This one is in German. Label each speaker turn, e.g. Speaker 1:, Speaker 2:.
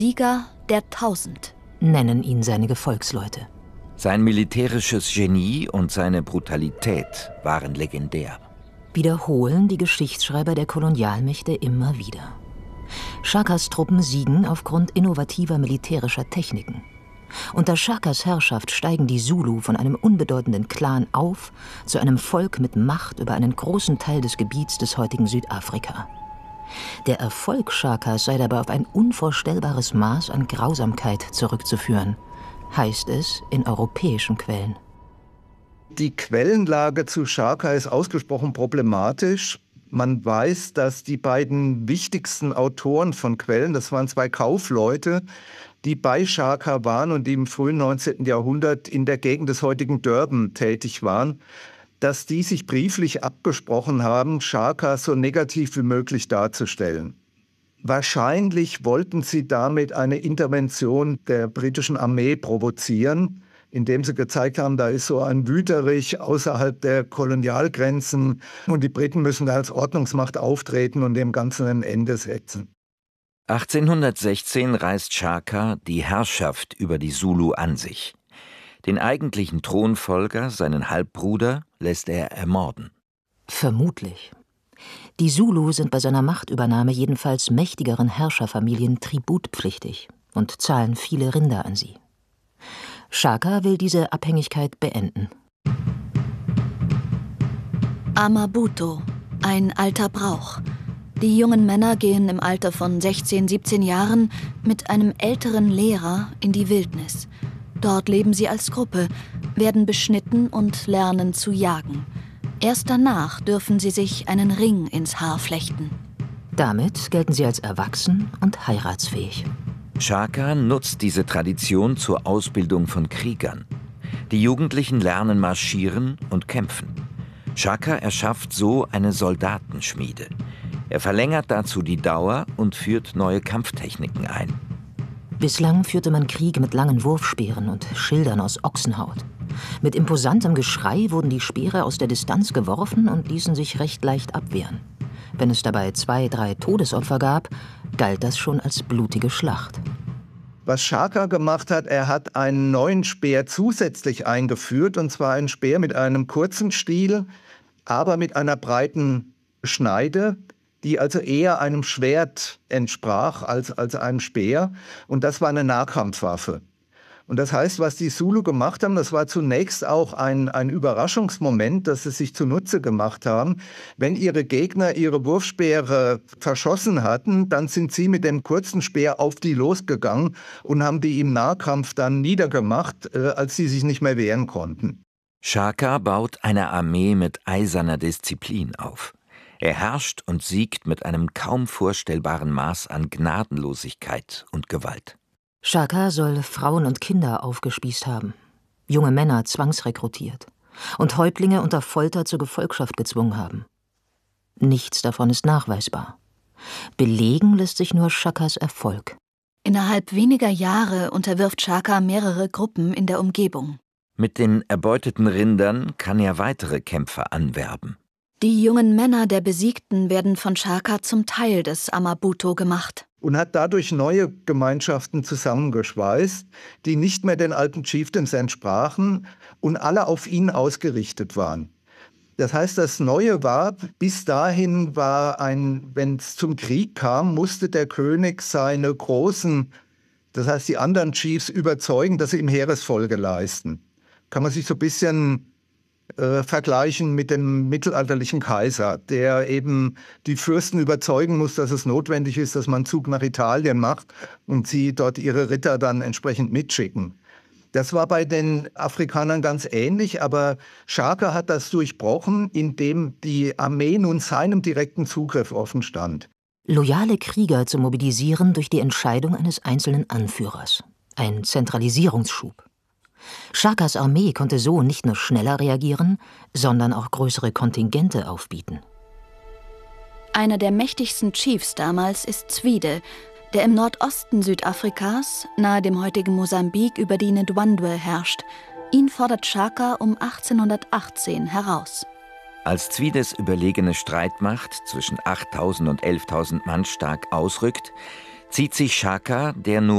Speaker 1: Sieger der 1000,
Speaker 2: nennen ihn seine Gefolgsleute.
Speaker 3: Sein militärisches Genie und seine Brutalität waren legendär.
Speaker 2: Wiederholen die Geschichtsschreiber der Kolonialmächte immer wieder. Shakas Truppen siegen aufgrund innovativer militärischer Techniken. Unter Shakas Herrschaft steigen die Zulu von einem unbedeutenden Clan auf zu einem Volk mit Macht über einen großen Teil des Gebiets des heutigen Südafrika. Der Erfolg Shakas sei dabei auf ein unvorstellbares Maß an Grausamkeit zurückzuführen, heißt es in europäischen Quellen.
Speaker 4: Die Quellenlage zu Shaka ist ausgesprochen problematisch. Man weiß, dass die beiden wichtigsten Autoren von Quellen, das waren zwei Kaufleute, die bei Shaka waren und die im frühen 19. Jahrhundert in der Gegend des heutigen Durban tätig waren, dass die sich brieflich abgesprochen haben, Shaka so negativ wie möglich darzustellen. Wahrscheinlich wollten sie damit eine Intervention der britischen Armee provozieren, indem sie gezeigt haben, da ist so ein Wüterich außerhalb der Kolonialgrenzen und die Briten müssen da als Ordnungsmacht auftreten und dem Ganzen ein Ende setzen.
Speaker 3: 1816 reißt Shaka die Herrschaft über die Zulu an sich. Den eigentlichen Thronfolger, seinen Halbbruder, lässt er ermorden.
Speaker 2: Vermutlich. Die Zulu sind bei seiner Machtübernahme jedenfalls mächtigeren Herrscherfamilien tributpflichtig und zahlen viele Rinder an sie. Shaka will diese Abhängigkeit beenden.
Speaker 1: Amabuto, ein alter Brauch. Die jungen Männer gehen im Alter von 16, 17 Jahren mit einem älteren Lehrer in die Wildnis. Dort leben sie als Gruppe, werden beschnitten und lernen zu jagen. Erst danach dürfen sie sich einen Ring ins Haar flechten.
Speaker 2: Damit gelten sie als erwachsen und heiratsfähig.
Speaker 3: Shaka nutzt diese Tradition zur Ausbildung von Kriegern. Die Jugendlichen lernen marschieren und kämpfen. Shaka erschafft so eine Soldatenschmiede. Er verlängert dazu die Dauer und führt neue Kampftechniken ein.
Speaker 2: Bislang führte man Krieg mit langen Wurfspeeren und Schildern aus Ochsenhaut. Mit imposantem Geschrei wurden die Speere aus der Distanz geworfen und ließen sich recht leicht abwehren. Wenn es dabei 2, 3 Todesopfer gab, galt das schon als blutige Schlacht.
Speaker 4: Was Shaka gemacht hat, er hat einen neuen Speer zusätzlich eingeführt, und zwar einen Speer mit einem kurzen Stiel, aber mit einer breiten Schneide, die also eher einem Schwert entsprach als einem Speer. Und das war eine Nahkampfwaffe. Und das heißt, was die Zulu gemacht haben, das war zunächst auch ein Überraschungsmoment, das sie sich zunutze gemacht haben. Wenn ihre Gegner ihre Wurfspeere verschossen hatten, dann sind sie mit dem kurzen Speer auf die losgegangen und haben die im Nahkampf dann niedergemacht, als sie sich nicht mehr wehren konnten.
Speaker 3: Shaka baut eine Armee mit eiserner Disziplin auf. Er herrscht und siegt mit einem kaum vorstellbaren Maß an Gnadenlosigkeit und Gewalt.
Speaker 2: Shaka soll Frauen und Kinder aufgespießt haben, junge Männer zwangsrekrutiert und Häuptlinge unter Folter zur Gefolgschaft gezwungen haben. Nichts davon ist nachweisbar. Belegen lässt sich nur Shakas Erfolg.
Speaker 1: Innerhalb weniger Jahre unterwirft Shaka mehrere Gruppen in der Umgebung.
Speaker 3: Mit den erbeuteten Rindern kann er weitere Kämpfer anwerben.
Speaker 1: Die jungen Männer der Besiegten werden von Shaka zum Teil des Amabuto gemacht.
Speaker 4: Und hat dadurch neue Gemeinschaften zusammengeschweißt, die nicht mehr den alten Chieftains entsprachen und alle auf ihn ausgerichtet waren. Das heißt, das Neue war, bis dahin war wenn es zum Krieg kam, musste der König seine großen, das heißt die anderen Chiefs, überzeugen, dass sie ihm Heeresfolge leisten. Kann man sich so ein bisschen vergleichen mit dem mittelalterlichen Kaiser, der eben die Fürsten überzeugen muss, dass es notwendig ist, dass man einen Zug nach Italien macht und sie dort ihre Ritter dann entsprechend mitschicken. Das war bei den Afrikanern ganz ähnlich, aber Shaka hat das durchbrochen, indem die Armee nun seinem direkten Zugriff offen stand.
Speaker 2: Loyale Krieger zu mobilisieren durch die Entscheidung eines einzelnen Anführers. Ein Zentralisierungsschub. Shakas Armee konnte so nicht nur schneller reagieren, sondern auch größere Kontingente aufbieten.
Speaker 1: Einer der mächtigsten Chiefs damals ist Zwide, der im Nordosten Südafrikas, nahe dem heutigen Mosambik, über die Ndwandwe herrscht. Ihn fordert Shaka um 1818 heraus.
Speaker 3: Als Zwides überlegene Streitmacht zwischen 8.000 und 11.000 Mann stark ausrückt, zieht sich Shaka, der nur